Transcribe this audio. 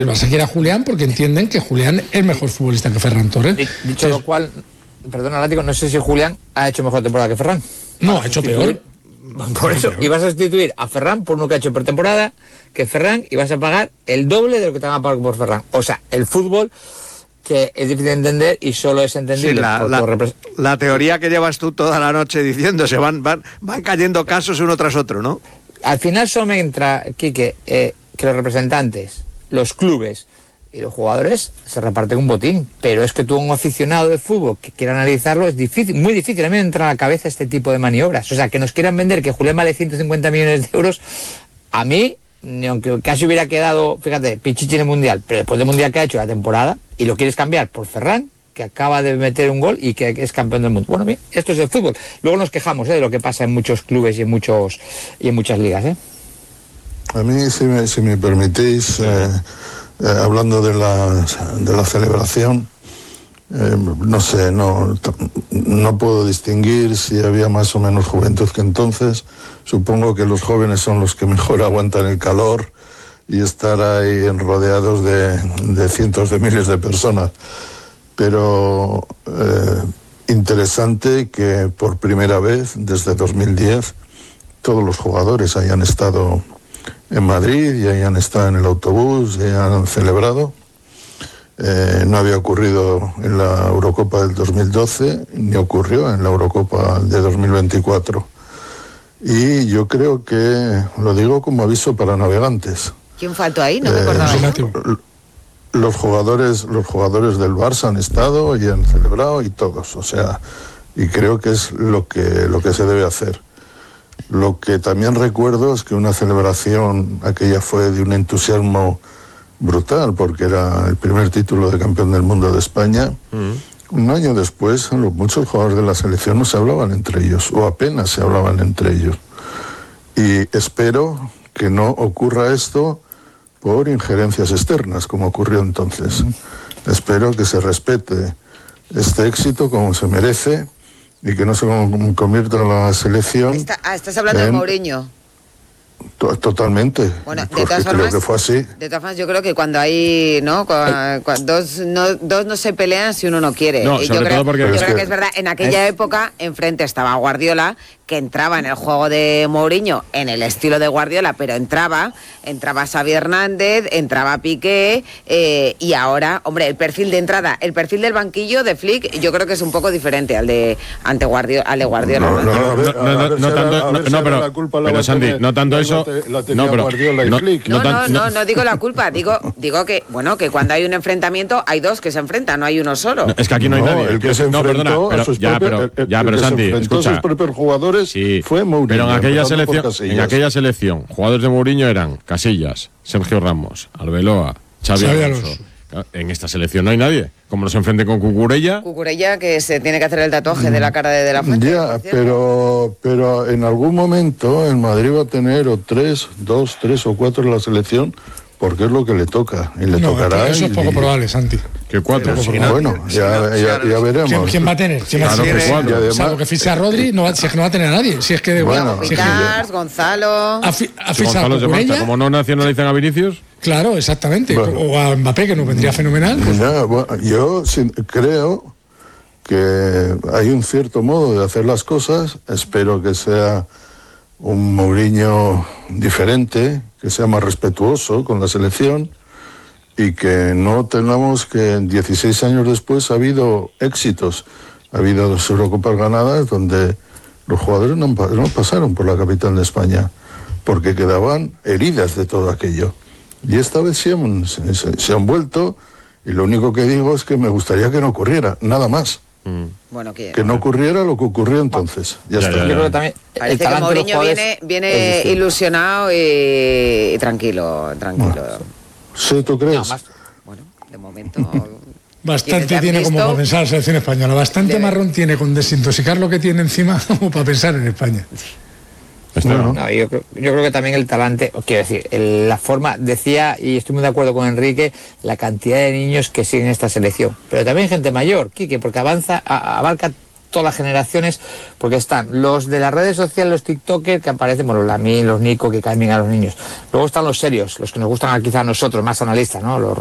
El Barça quiere a Julián porque entienden que Julián es mejor futbolista que Ferran Torres. Dicho lo cual, perdona, Látigo, no sé si Julián ha hecho mejor temporada que Ferran. No, ha hecho peor. Por eso, y vas a sustituir a Ferran por uno que ha hecho pretemporada que Ferran y vas a pagar el doble de lo que te van a pagar por Ferran. O sea, el fútbol, que es difícil de entender y solo es entendible. Sí, la teoría que llevas tú toda la noche diciendo, van cayendo casos uno tras otro, ¿no? Al final solo me entra, Quique, que los representantes, los clubes y los jugadores se reparten un botín, pero es que tú, un aficionado de fútbol que quiera analizarlo, es difícil, muy difícil. A mí me entra a la cabeza este tipo de maniobras. O sea, que nos quieran vender que Julián vale 150 millones de euros, a mí, ni aunque casi hubiera quedado, fíjate, Pichichi en el Mundial, pero después del Mundial que ha hecho la temporada, y lo quieres cambiar por Ferran, que acaba de meter un gol y que es campeón del mundo. Bueno, bien, esto es el fútbol. Luego nos quejamos de lo que pasa en muchos clubes y en muchas ligas. A mí, si me permitís, hablando de la celebración, no sé, no puedo distinguir si había más o menos juventud que entonces. Supongo que los jóvenes son los que mejor aguantan el calor y estar ahí rodeados de cientos de miles de personas. Pero interesante que por primera vez desde 2010 todos los jugadores hayan estado en Madrid y hayan estado en el autobús y hayan celebrado. No había ocurrido en la Eurocopa del 2012 ni ocurrió en la Eurocopa de 2024. Y yo creo que, lo digo como aviso para navegantes. ¿Quién faltó ahí? No me acordaba. Los jugadores del Barça han estado y han celebrado y todos, o sea, y creo que es lo que se debe hacer. Lo que también recuerdo es que una celebración, aquella fue de un entusiasmo brutal, porque era el primer título de campeón del mundo de España. Un año después, muchos jugadores de la selección no se hablaban entre ellos, o apenas se hablaban entre ellos. Y espero que no ocurra esto por injerencias externas, como ocurrió entonces. Espero que se respete este éxito como se merece y que no se convierta la selección... Estás hablando de Mourinho. Totalmente. Bueno, de todas formas, creo que fue así. De todas formas, yo creo que cuando hay, ¿no? Dos no se pelean si uno no quiere. No, sobre todo porque... Yo creo que es verdad, en aquella época, enfrente estaba Guardiola, que entraba en el juego de Mourinho, en el estilo de Guardiola, pero entraba Xavi Hernández, entraba Piqué, y ahora, hombre, el perfil de entrada, el perfil del banquillo de Flick, yo creo que es un poco diferente al de Guardiola. Pero Sandy, no tanto eso. Guardiola y Flick. No digo la culpa, digo que, bueno, que cuando hay un enfrentamiento, hay dos que se enfrentan, no hay uno solo. No, es que aquí no hay nadie. El que se enfrentó pero Sandy, escucha. Sus propios jugadores fue Mourinho. Pero en aquella selección, jugadores de Mourinho eran Casillas, Sergio Ramos, Arbeloa, Xavi Alonso. En esta selección no hay nadie. Como nos enfrenten con Cucurella, que se tiene que hacer el tatuaje de la cara de la Fuente. Ya, pero en algún momento el Madrid va a tener dos, tres o cuatro en la selección, porque es lo que le toca. Y le tocará. Eso es poco probable, Santi. Que cuatro. Bueno, ya veremos. ¿Quién va a tener? Salvo que fiche a Rodri, si es que no va a tener a nadie. Si es que Piquars, Gonzalo. Gonzalo se marcha. Como no nacionalizan a Vinicius. Claro, exactamente. Bueno. O a Mbappé, que nos vendría fenomenal. Yo creo que hay un cierto modo de hacer las cosas. Espero que sea un Mourinho diferente, que sea más respetuoso con la selección y que no tengamos que 16 años después ha habido éxitos. Ha habido 2 Eurocopas ganadas donde los jugadores no pasaron por la capital de España porque quedaban heridas de todo aquello. Y esta vez se han vuelto, y lo único que digo es que me gustaría que no ocurriera, nada más. Bueno, que no ocurriera lo que ocurrió entonces. Ya está. Yo creo que también parece que Mourinho viene ilusionado y tranquilo. ¿Sí, tú crees? Bueno, de momento... Bastante tiene como para pensar la selección española. Bastante marrón tiene con desintoxicar lo que tiene encima como para pensar en España. Yo creo que también el talante, quiero decir, la forma, decía, y estoy muy de acuerdo con Enrique, la cantidad de niños que siguen esta selección, pero también gente mayor, Quique, porque abarca todas las generaciones, porque están los de las redes sociales, los TikTokers, que aparecen, bueno, los Nico, que caen bien a los niños. Luego están los serios, los que nos gustan quizá a nosotros, más analistas, ¿no? Los